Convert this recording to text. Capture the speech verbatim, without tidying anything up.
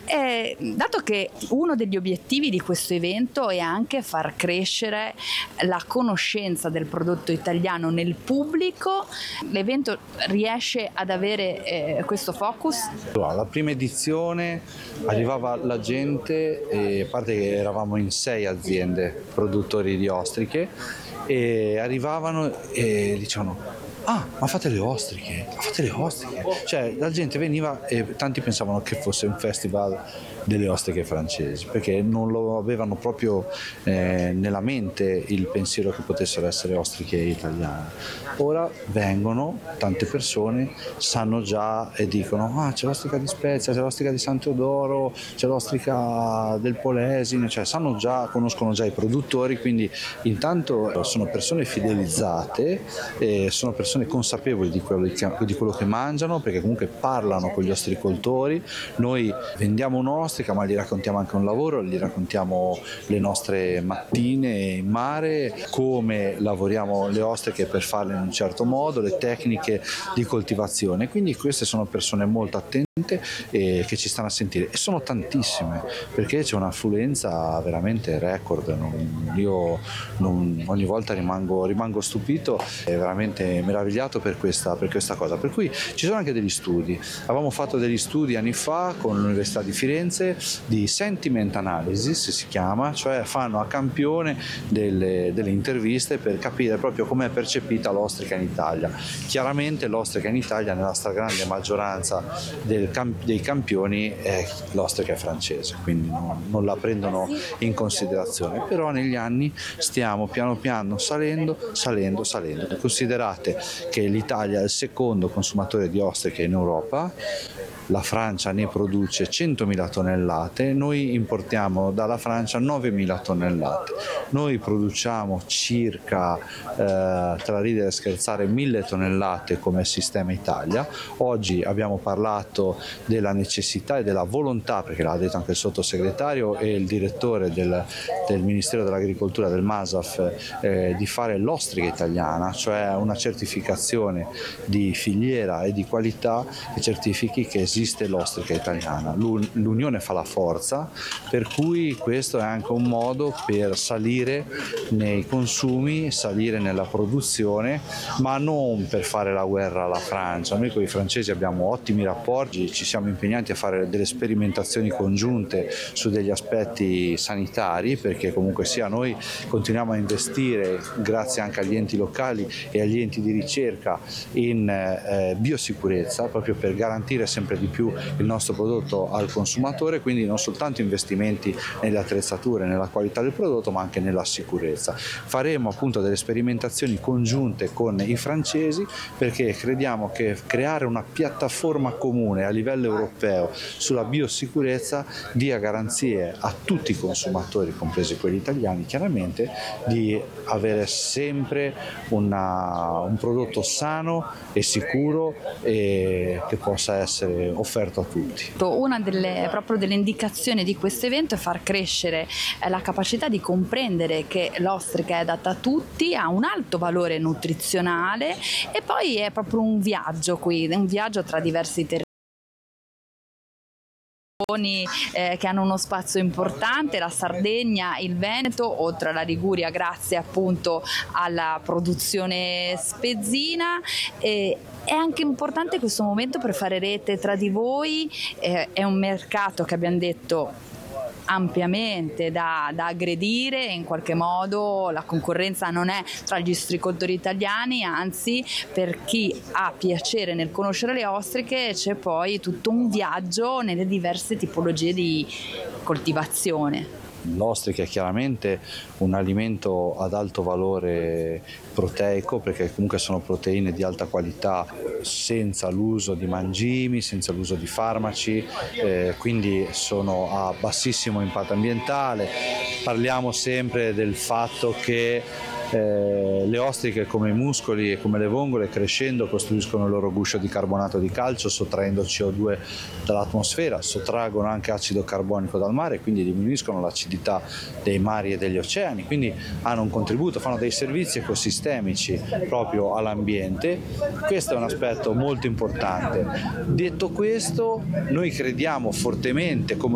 Eh, dato che uno degli obiettivi di questo evento è anche far crescere la conoscenza del prodotto italiano nel pubblico, l'evento riesce ad avere eh, questo focus? La prima edizione arrivava la gente, e a parte che eravamo in sei aziende produttori di ostriche, e arrivavano e dicevano: ah, ma fate le ostriche, ma fate le ostriche. Cioè la gente veniva e tanti pensavano che fosse un festival delle ostriche francesi, perché non lo avevano proprio eh, nella mente il pensiero che potessero essere ostriche italiane. Ora vengono tante persone, sanno già e dicono: ah, c'è l'ostrica di Spezia, c'è l'ostrica di San Teodoro, c'è l'ostrica del Polesine, cioè sanno già, conoscono già i produttori, quindi intanto sono persone fidelizzate, eh, sono persone consapevoli di quello che, di quello che mangiano, perché comunque parlano con gli ostricoltori. Noi vendiamo un'ostrica, ma gli raccontiamo anche un lavoro, gli raccontiamo le nostre mattine in mare, come lavoriamo le ostriche per farle in un certo modo, le tecniche di coltivazione. Quindi queste sono persone molto attente e che ci stanno a sentire, e sono tantissime, perché c'è un'affluenza veramente record. Non, io non, ogni volta rimango, rimango stupito e veramente meravigliato per questa, per questa cosa. Per cui ci sono anche degli studi. Avevamo fatto degli studi anni fa con l'Università di Firenze di sentiment analysis, si chiama, cioè fanno a campione delle, delle interviste per capire proprio come è percepita l'ostrica in Italia. Chiaramente l'ostrica in Italia, nella stragrande maggioranza del dei campioni, è l'ostrica è francese, quindi non, non la prendono in considerazione, però negli anni stiamo piano piano salendo, salendo, salendo. Considerate che l'Italia è il secondo consumatore di ostriche in Europa, la Francia ne produce centomila tonnellate, noi importiamo dalla Francia novemila tonnellate, noi produciamo circa, eh, tra ridere e scherzare, mille tonnellate come sistema Italia. Oggi abbiamo parlato della necessità e della volontà, perché l'ha detto anche il sottosegretario e il direttore del, del Ministero dell'Agricoltura, del MASAF, eh, di fare l'ostrica italiana, cioè una certificazione di filiera e di qualità che certifichi che esiste esiste l'ostrica italiana. L'unione fa la forza, per cui questo è anche un modo per salire nei consumi, salire nella produzione, ma non per fare la guerra alla Francia. Noi con i francesi abbiamo ottimi rapporti, ci siamo impegnati a fare delle sperimentazioni congiunte su degli aspetti sanitari, perché comunque sia noi continuiamo a investire, grazie anche agli enti locali e agli enti di ricerca, in eh, biosicurezza, proprio per garantire sempre di più il nostro prodotto al consumatore, quindi non soltanto investimenti nelle attrezzature, nella qualità del prodotto, ma anche nella sicurezza. Faremo appunto delle sperimentazioni congiunte con i francesi, perché crediamo che creare una piattaforma comune a livello europeo sulla biosicurezza dia garanzie a tutti i consumatori, compresi quelli italiani chiaramente, di avere sempre una, un prodotto sano e sicuro e che possa essere offerto a tutti. Una delle, proprio delle indicazioni di questo evento è far crescere la capacità di comprendere che l'ostrica è adatta a tutti, ha un alto valore nutrizionale e poi è proprio un viaggio qui, un viaggio tra diversi territori. Eh, che hanno uno spazio importante, la Sardegna, il Veneto, oltre alla Liguria, grazie appunto alla produzione spezzina. Eh, è anche importante questo momento per fare rete tra di voi, eh, è un mercato che abbiamo detto ampiamente da, da aggredire, in qualche modo la concorrenza non è tra gli ostricoltori italiani, anzi per chi ha piacere nel conoscere le ostriche c'è poi tutto un viaggio nelle diverse tipologie di coltivazione. L'ostrica è chiaramente un alimento ad alto valore proteico, perché comunque sono proteine di alta qualità senza l'uso di mangimi, senza l'uso di farmaci, eh, quindi sono a bassissimo impatto ambientale. Parliamo sempre del fatto che Eh, le ostriche, come i muscoli e come le vongole, crescendo costruiscono il loro guscio di carbonato di calcio, sottraendo C O due dall'atmosfera, sottraggono anche acido carbonico dal mare, quindi diminuiscono l'acidità dei mari e degli oceani, quindi hanno un contributo, fanno dei servizi ecosistemici proprio all'ambiente. Questo è un aspetto molto importante. Detto questo, noi crediamo fortemente come